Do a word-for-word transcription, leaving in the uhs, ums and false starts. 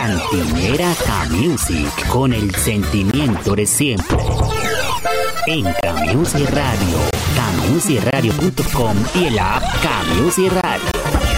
Cantinera K-Music, con el sentimiento de siempre. En K-Music Radio, K music radio punto com y en la app K-Music Radio.